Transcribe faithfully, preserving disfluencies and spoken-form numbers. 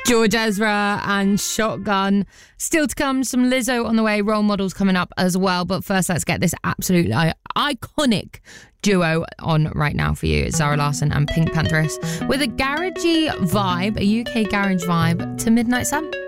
George Ezra and Shotgun. Still to come, some Lizzo on the way, role models coming up as well. But first, let's get this absolutely iconic duo on right now for you. It's Zara Larsson and Pink Panthers with a garagey vibe, a U K garage vibe to Midnight Sun.